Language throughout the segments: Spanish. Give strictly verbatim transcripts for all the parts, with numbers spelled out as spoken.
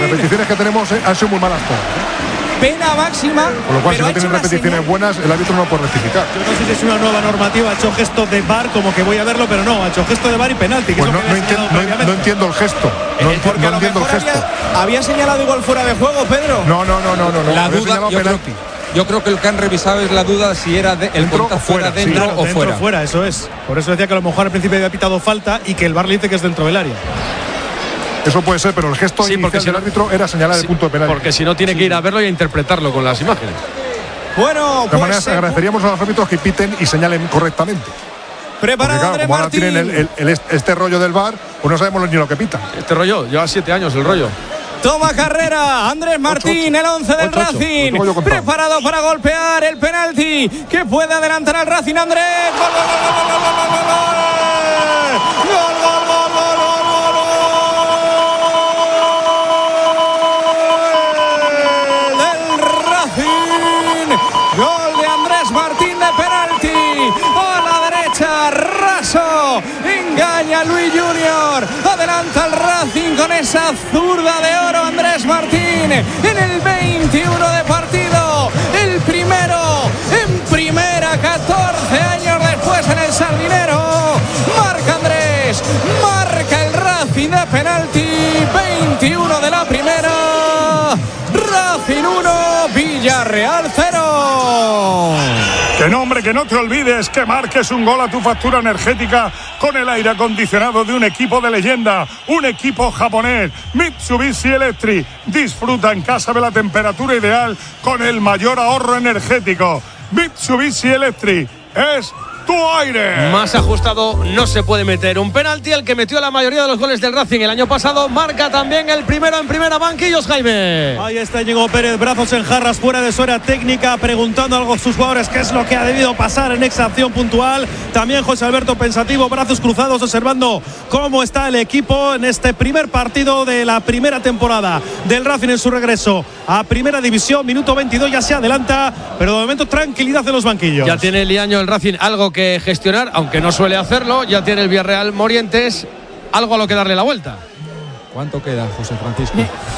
repeticiones que tenemos eh, han sido muy malas todas, ¿eh? Pena máxima. Con lo cual, si no tienen repeticiones buenas, el árbitro no puede rectificar. Yo no sé si es una nueva normativa. Ha hecho gesto de V A R, como que voy a verlo, pero no. Ha hecho gesto de V A R y penalti. Pues no, no, entiendo, no, no entiendo el gesto. No, eh, no entiendo el gesto. Había, había señalado igual fuera de juego, Pedro. No, no, no, no, no. no. La duda, yo creo, yo creo que lo que han revisado es la duda si era de, el contacto fuera, dentro sí, o dentro fuera. o fuera, eso es. Por eso decía que a lo mejor al principio había pitado falta y que el V A R le dice que es dentro del área. Eso puede ser, pero el gesto sí, inicial si del no, árbitro era señalar sí, el punto de penalti. Porque si no tiene que ir a verlo y a interpretarlo con las imágenes. Bueno, de pues manera se agradeceríamos a los árbitros que piten y señalen correctamente. Preparado, porque, claro, como ahora tienen el, el, el, este rollo del V A R, pues no sabemos ni lo que pitan. Este rollo, lleva siete años el rollo. Toma carrera, Andrés Martín, ocho, ocho, el once del ocho, Racing, ocho, preparado para golpear el penalti, que puede adelantar al Racing. Andrés, gol, gol, gol, gol, gol, gol, gol, gol, gol, gol, gol, gol, gol. Gol de Andrés Martín de penalti a la derecha, raso, engaña a Luis Junior, adelanta al Racing con esa zurda de oro. Andrés Martín en el veintiuno de partido, el primero en primera, catorce años después en el Sardinero. Marca Andrés, marca el Racing de penalti, veintiuno de la primera. Racing uno, Villarreal cero. Que no, hombre, que no te olvides que marques un gol a tu factura energética con el aire acondicionado de un equipo de leyenda, un equipo japonés, Mitsubishi Electric. Disfruta en casa de la temperatura ideal con el mayor ahorro energético. Mitsubishi Electric es tu aire. Más ajustado no se puede meter. Un penalti, el que metió la mayoría de los goles del Racing el año pasado, marca también el primero en primera. Banquillos, Jaime. Ahí está Íñigo Pérez, brazos en jarras, fuera de su área técnica, preguntando algo a sus jugadores qué es lo que ha debido pasar en esa acción puntual. También José Alberto pensativo, brazos cruzados, observando cómo está el equipo en este primer partido de la primera temporada del Racing en su regreso a Primera División. Minuto veintidós, ya se adelanta, pero de momento tranquilidad en los banquillos. Ya tiene Liaño el Racing algo que que gestionar, aunque no suele hacerlo. Ya tiene el Villarreal Morientes algo a lo que darle la vuelta. ¿Cuánto queda, José Francisco?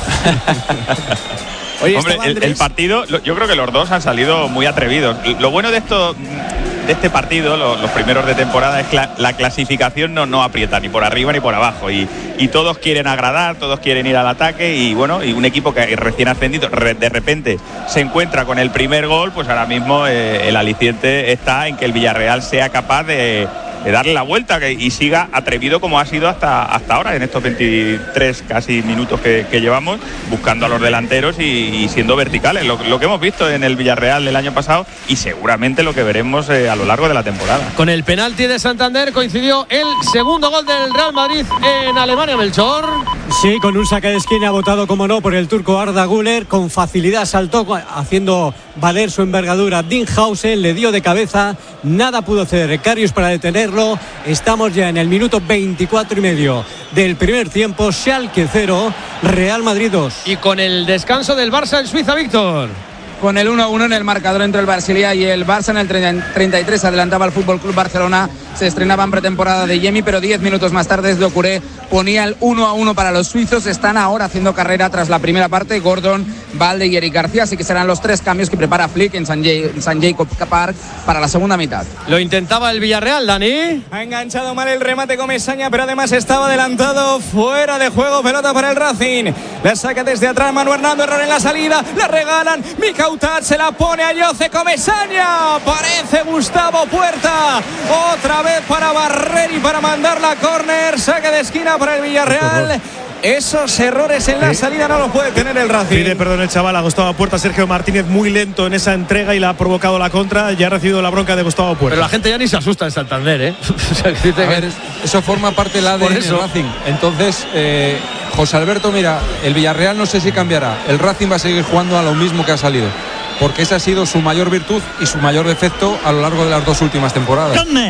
Oye, hombre, el, el partido, yo creo que los dos han salido muy atrevidos. Lo bueno de esto, de este partido, los, los primeros de temporada, es que la, la clasificación no, no aprieta ni por arriba ni por abajo, y, y todos quieren agradar, todos quieren ir al ataque, y bueno, y un equipo que recién ascendido de repente se encuentra con el primer gol, pues ahora mismo eh, el aliciente está en que el Villarreal sea capaz de de darle la vuelta que, y siga atrevido como ha sido hasta, hasta ahora, en estos veintitrés casi minutos que, que llevamos, buscando a los delanteros y, y siendo verticales, lo, lo que hemos visto en el Villarreal del año pasado y seguramente lo que veremos eh, a lo largo de la temporada. Con el penalti de Santander coincidió el segundo gol del Real Madrid en Alemania, Melchor. Sí, con un saque de esquina votado, como no, por el turco Arda Güler. Con facilidad saltó haciendo valer su envergadura. Dinghausen le dio de cabeza, nada pudo hacer Karius para detenerlo. Estamos ya en el minuto veinticuatro y medio del primer tiempo. Schalke cero, Real Madrid dos. Y con el descanso del Barça en Suiza, Víctor. Con el uno a uno en el marcador entre el Basilea y el Barça, en el treinta y tres adelantaba el Fútbol Club Barcelona. Se estrenaba en pretemporada de Yemi, pero diez minutos más tarde Doucouré ponía el uno a uno para los suizos. Están ahora haciendo carrera tras la primera parte Gordon, Valde y Eric García, así que serán los tres cambios que prepara Flick en San, San Jacob Park para la segunda mitad. Lo intentaba el Villarreal, Dani. Ha enganchado mal el remate Comesaña, pero además estaba adelantado, fuera de juego, pelota para el Racing. La saca desde atrás Manu Hernando, error en la salida, la regalan, Mikautat se la pone a Yoce Comesaña, parece Gustavo Puerta, otra vez para barrer y para mandar la córner, saque de esquina para el Villarreal. Esos errores en la sí. salida no los puede tener el Racing. Pide perdón el chaval a Gustavo Puerta. Sergio Martínez muy lento en esa entrega y le ha provocado la contra. Ya ha recibido la bronca de Gustavo Puerta. Pero la gente ya ni se asusta en Santander, ¿eh? O sea, que a ver, eso forma parte del A D N del Racing. Entonces, eh, José Alberto, mira, el Villarreal no sé si cambiará. El Racing va a seguir jugando a lo mismo que ha salido, porque esa ha sido su mayor virtud y su mayor defecto a lo largo de las dos últimas temporadas. ¡Carne!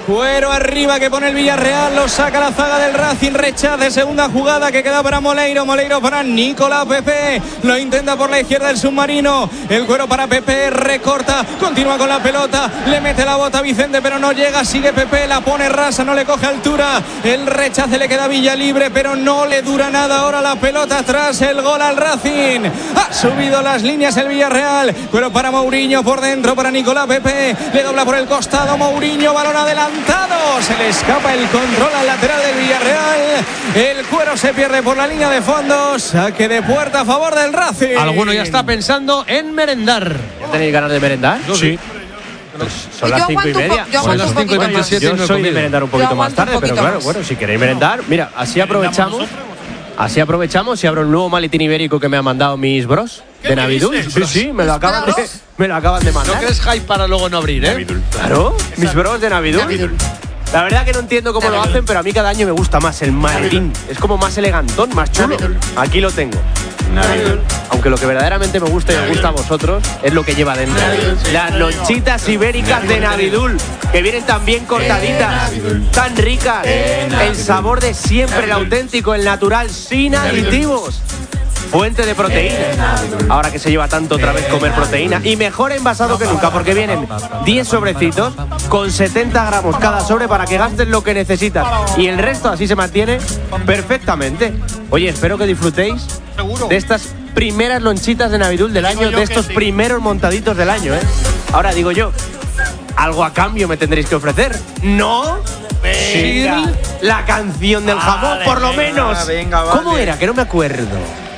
Cuero arriba que pone el Villarreal, lo saca la zaga del Racing, rechace, segunda jugada que queda para Moleiro, Moleiro para Nicolás Pepe, lo intenta por la izquierda el submarino, el Cuero para Pepe, recorta, continúa con la pelota, le mete la bota a Vicente pero no llega, sigue Pepe, la pone rasa, no le coge altura, el rechace le queda Villa libre pero no le dura nada ahora la pelota atrás, el gol al Racing, ha subido las líneas el Villarreal, Cuero para Mourinho, por dentro para Nicolás Pepe, le dobla por el costado Mourinho, balón adelante, se le escapa el control al lateral del Villarreal, el Cuero se pierde por la línea de fondo, saque de puerta a favor del Racing. Alguno ya está pensando en merendar. ¿Ya tenéis ganas de merendar? Yo sí. Pues son las cinco y media. Son las cinco y veintisiete. Yo soy de merendar un poquito más tarde, pero claro, más. bueno, si queréis merendar, mira, así aprovechamos. Así aprovechamos y abro el nuevo maletín ibérico que me han mandado mis bros de Navidul. Sí, sí, me lo acaban de, me lo acaban de mandar. No que es hype para luego no abrir, ¿eh? Navidul. Claro, mis bros de Navidul. Navidul. La verdad que no entiendo cómo Navidul. Lo hacen, pero a mí cada año me gusta más el maletín. Navidul. Es como más elegantón, más chulo. Navidul. Aquí lo tengo. Navidul. Aunque lo que verdaderamente me gusta y os gusta a vosotros es lo que lleva dentro. Navidul. Las lonchitas ibéricas Navidul. De Navidul, que vienen tan bien cortaditas, tan ricas. El sabor de siempre, el auténtico, el natural, sin aditivos. Fuente de proteína. Ahora que se lleva tanto otra vez comer proteína. Y mejor envasado que nunca, porque vienen diez sobrecitos con setenta gramos cada sobre para que gastes lo que necesitas. Y el resto así se mantiene perfectamente. Oye, espero que disfrutéis de estas primeras lonchitas de Navidul del año, de estos primeros montaditos del año, ¿eh? Ahora digo yo, algo a cambio me tendréis que ofrecer. ¿No? Venga, la canción del jamón, por lo menos. Venga, vale. ¿Cómo era? Que no me acuerdo.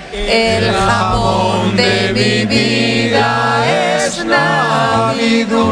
El jamón de mi vida es Navidul.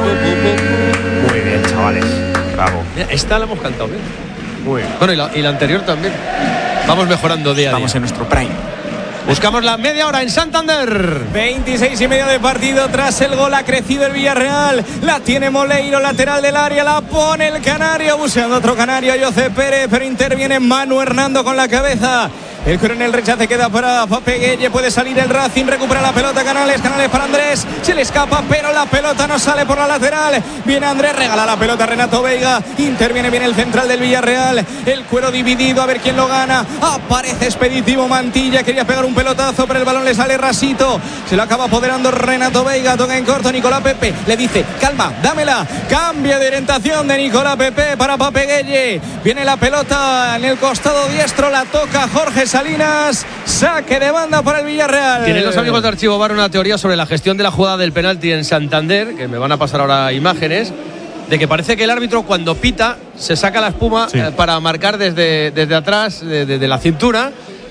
Muy bien, chavales. Bravo. Mira, esta la hemos cantado bien. Muy bien. Bueno, y la, y la anterior también. Vamos mejorando día a día. Estamos en nuestro prime. Buscamos la media hora en Santander. veintiséis y medio de partido. Tras el gol ha crecido el Villarreal. La tiene Moleiro, lateral del área. La pone el Canario. Buscando otro Canario, José Pérez. Pero interviene Manu Hernando con la cabeza. El coronel rechace queda para Peguelle. Puede salir el Racing. Recupera la pelota Canales. Canales para Andrés. Se le escapa, pero la pelota no sale por la lateral. Viene Andrés. Regala la pelota a Renato Veiga. Interviene bien el central del Villarreal. El Cuero dividido. A ver quién lo gana. Aparece Expeditivo Mantilla. Quería pegar un pelotazo, pero el balón le sale rasito. Se lo acaba apoderando Renato Veiga. Toca en corto Nicolás Pepe. Le dice, calma, dámela. Cambio de orientación de Nicolás Pepe para Papeguelle. Viene la pelota en el costado diestro. La toca Jorge Salinas, saque de banda para el Villarreal. Tienen los amigos de Archivo Bar una teoría sobre la gestión de la jugada del penalti en Santander, que me van a pasar ahora imágenes, de que parece que el árbitro cuando pita se saca la espuma sí. eh, para marcar desde, desde atrás, de, de, de la cintura,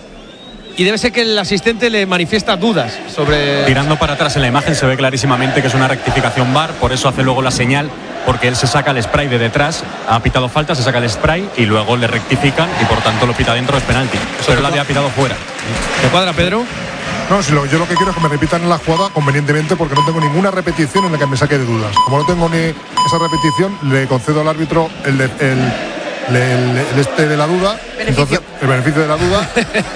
y debe ser que el asistente le manifiesta dudas sobre... Tirando para atrás en la imagen se ve clarísimamente que es una rectificación V A R, por eso hace luego la señal, porque él se saca el spray de detrás, ha pitado falta, se saca el spray y luego le rectifican y por tanto lo pita dentro, es penalti. Pero la había pitado fuera. ¿Te cuadra, Pedro? No, si lo, yo lo que quiero es que me repitan la jugada convenientemente, porque no tengo ninguna repetición en la que me saque de dudas. Como no tengo ni esa repetición, le concedo al árbitro el, el, el, el, el este de la duda, beneficio. Entonces, el beneficio de la duda.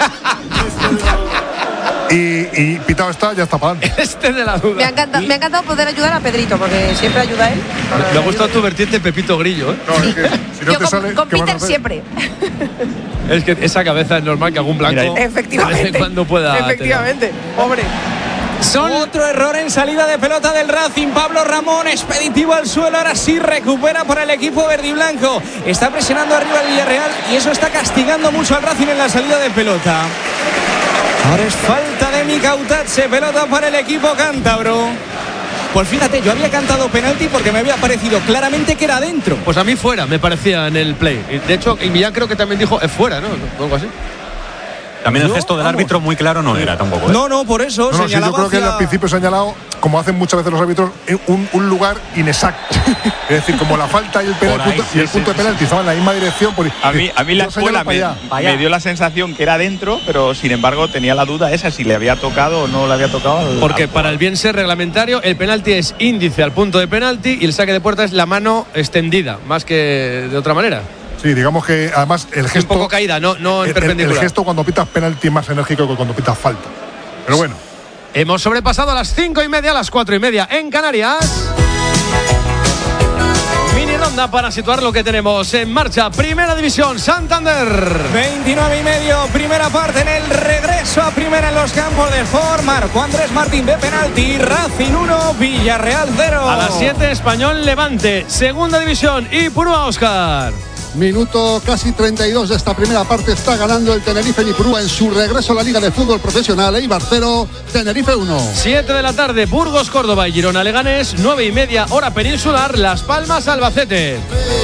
Y, y pitado está, ya está para adelante. Este de la duda. Me ha, encantado, me ha encantado poder ayudar a Pedrito, porque siempre ayuda a él. Me ha gustado tu vertiente Pepito Grillo, ¿eh? No, es que si no Yo te con, sale, con Peter siempre. Es que esa cabeza es normal que algún blanco Mira, efectivamente, cuando pueda efectivamente, tener. pobre. Son otro error en salida de pelota del Racing. Pablo Ramón, expeditivo al suelo. Ahora sí recupera para el equipo verde y blanco. Está presionando arriba el Villarreal y eso está castigando mucho al Racing en la salida de pelota. Ahora es falta de Micautazze. Pelota para el equipo cántabro. Pues fíjate, yo había cantado penalti porque me había parecido claramente que era adentro. Pues a mí fuera, me parecía en el play. De hecho, y Millán creo que también dijo es fuera, ¿no? O algo así. También el no, gesto del vamos. árbitro muy claro no era tampoco, ¿eh? No, no, por eso. No, no, sí, yo creo hacia... que al principio se ha señalado, como hacen muchas veces los árbitros, un, un lugar inexacto. Es decir, como la falta y el, penal, ahí, punto, sí, y el sí, punto sí, de penalti sí. estaban en la misma dirección. Por, a mí, a mí la escuela me, me dio la sensación que era dentro, pero sin embargo tenía la duda esa si le había tocado o no le había tocado. Al, Porque al para el bien ser reglamentario, el penalti es índice al punto de penalti y el saque de puerta es la mano extendida, más que de otra manera. Sí, digamos que además el gesto... Es poco caída, no, no en el, perpendicular. El gesto cuando pitas penalti es más enérgico que cuando pitas falta. Pero bueno. Hemos sobrepasado a las cinco y media, a las cuatro y media en Canarias. Mini ronda para situar lo que tenemos en marcha. Primera División, Santander. veintinueve y medio, primera parte en el regreso a primera en los campos del Ford. Marcó Andrés Martín de penalti. Racing uno, Villarreal cero. A las siete, Español Levante. Segunda División, Ipurúa, Óscar. Minuto casi treinta y dos de esta primera parte. Está ganando el Tenerife en Ipurúa en su regreso a la Liga de Fútbol Profesional. Eibar cero, Tenerife uno. siete de la tarde, Burgos, Córdoba y Girona Leganés. nueve y media, hora peninsular, Las Palmas, Albacete.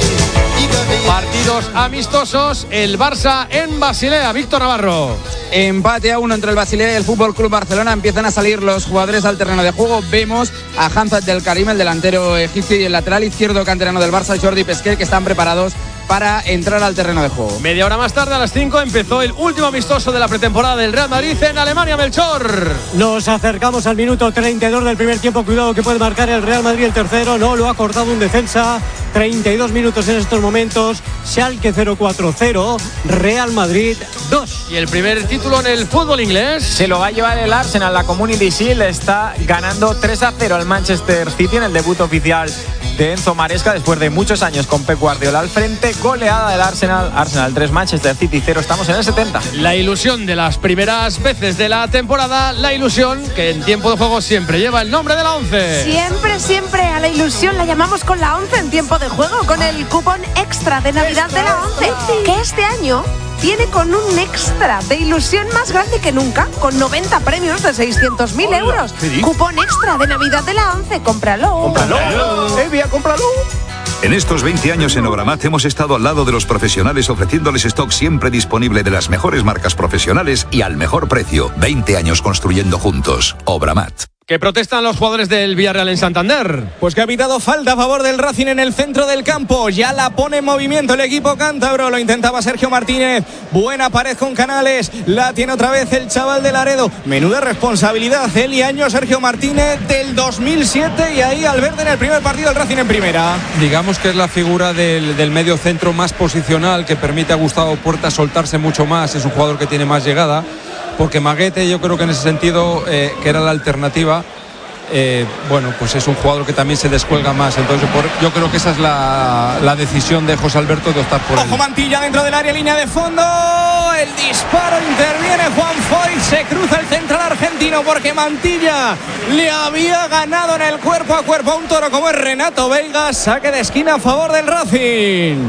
Partidos amistosos, el Barça en Basilea. Víctor Navarro. Empate a uno entre el Basilea y el Fútbol Club Barcelona. Empiezan a salir los jugadores al terreno de juego. Vemos a Hamzat del Karim, el delantero egipcio, y el lateral izquierdo canterano del Barça, Jordi Pesquer, que están preparados para entrar al terreno de juego. Media hora más tarde, a las cinco, empezó el último amistoso de la pretemporada del Real Madrid en Alemania. Melchor. Nos acercamos al minuto treinta y dos del primer tiempo. Cuidado que puede marcar el Real Madrid el tercero. No lo ha cortado un defensa. treinta y dos minutos en estos momentos. Schalke cero cuatro cero, Real Madrid dos. Y el primer título en el fútbol inglés se lo va a llevar el Arsenal. La Community Shield está ganando tres a cero al Manchester City en el debut oficial de Enzo Maresca después de muchos años con Pep Guardiola al frente. Goleada del Arsenal. Arsenal tres, Manchester City cero. Estamos en el setenta. La ilusión de las primeras veces de la temporada. La ilusión que en tiempo de juego siempre lleva el nombre de la once. Siempre, siempre a la ilusión la llamamos con la once en tiempo de juego, con el cupón extra de Navidad de la once, que este año tiene con un extra de ilusión más grande que nunca, con noventa premios de seiscientos mil euros. Cupón extra de Navidad de la once. Cómpralo. Cómpralo. Evia, cómpralo. En estos veinte años en Obramat hemos estado al lado de los profesionales ofreciéndoles stock siempre disponible de las mejores marcas profesionales y al mejor precio. veinte años construyendo juntos. Obramat. Que protestan los jugadores del Villarreal en Santander. Pues que ha pitado falta a favor del Racing en el centro del campo. Ya la pone en movimiento el equipo cántabro. Lo intentaba Sergio Martínez. Buena pared con Canales. La tiene otra vez el chaval de Laredo. Menuda responsabilidad. Él y año Sergio Martínez del dos mil siete. Y ahí al verde en el primer partido el Racing en primera. Digamos que es la figura del, del medio centro más posicional, que permite a Gustavo Puerta soltarse mucho más. Es un jugador que tiene más llegada. Porque Maguete, yo creo que en ese sentido, eh, que era la alternativa, eh, bueno, pues es un jugador que también se descuelga más. Entonces por, yo creo que esa es la, la decisión de José Alberto de optar por él. Ojo, Mantilla dentro del área, línea de fondo. El disparo, interviene Juan Foyt. Se cruza el central argentino porque Mantilla le había ganado en el cuerpo a cuerpo a un toro como es Renato Veiga. Saque de esquina a favor del Racing.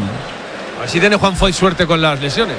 Así tiene Juan Foyt suerte con las lesiones.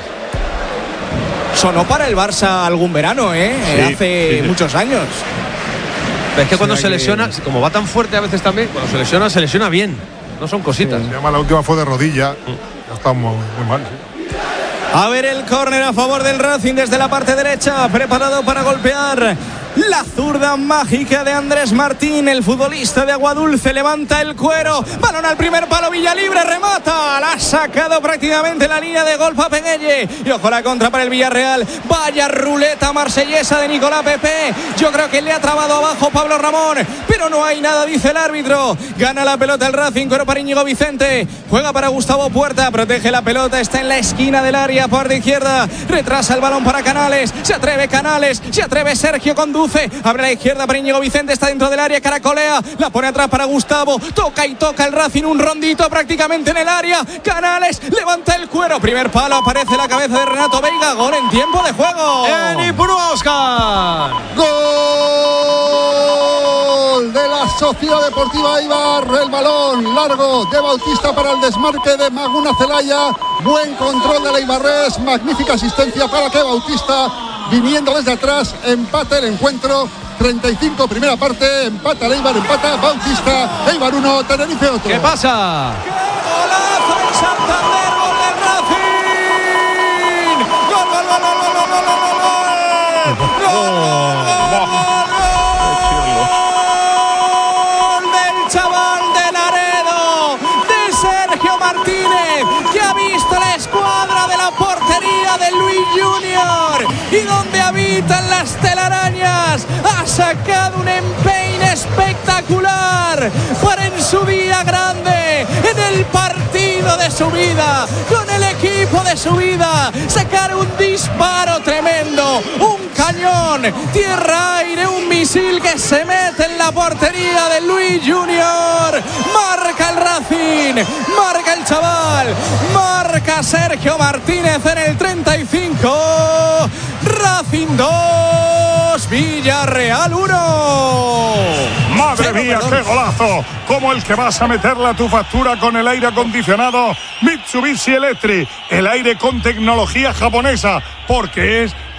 Sonó para el Barça algún verano, ¿eh? Sí, hace sí, sí. muchos años. Pero es que cuando se que... lesiona, como va tan fuerte a veces también, cuando se lesiona, se lesiona bien. No son cositas. Sí, la última fue de rodilla. Ya está muy, muy mal, sí. A ver el córner a favor del Racing desde la parte derecha. Preparado para golpear. La zurda mágica de Andrés Martín, el futbolista de Aguadulce, levanta el cuero, balón al primer palo, Villalibre remata, la ha sacado prácticamente la línea de gol Papeguelle, y ojo la contra para el Villarreal. Vaya ruleta marsellesa de Nicolás Pepe, yo creo que le ha trabado abajo Pablo Ramón, pero no hay nada, dice el árbitro. Gana la pelota el Racing, cuero para Íñigo Vicente, juega para Gustavo Puerta, protege la pelota, está en la esquina del área, parte izquierda, retrasa el balón para Canales, se atreve Canales, se atreve Sergio, conduce, abre a la izquierda para Íñigo Vicente, está dentro del área, caracolea, la pone atrás para Gustavo, toca y toca el Racing, un rondito prácticamente en el área, Canales levanta el cuero, primer palo, aparece la cabeza de Renato Veiga, gol en tiempo de juego. En Ipurúa, Óscar. Gol de la Sociedad Deportiva Eibar, el balón largo de Bautista para el desmarque de Maguna Celaya, buen control de la Eibarres, magnífica asistencia para que Bautista, viniendo desde atrás, empate el encuentro. treinta y cinco, primera parte, empata el Eibar, empata Bautista, Eibar uno, Tenerife otro. ¿Qué pasa? ¡Qué golazo en Santander! ¡Gol del Racing! ¡Gol, gol, gol, gol, gol, gol, gol, gol! ¡Gol del chaval de Laredo, de Sergio Martínez, que ha visto la escuadra de la portería de Luis Junior y donde habitan las telarañas, ha sacado un empeine espectacular para en su día grande, en el partido de su vida, con el equipo de su vida, sacar un disparo tremendo, un cañón, tierra-aire, un misil que se mete en la portería de Luis Junior. Mar Marca el Racing, marca el chaval, marca Sergio Martínez en el treinta y cinco. Racing dos, Villarreal uno. Madre Cero, mía, perdón. qué golazo. Como el que vas a meterle a tu factura con el aire acondicionado Mitsubishi Electric. El aire con tecnología japonesa, porque es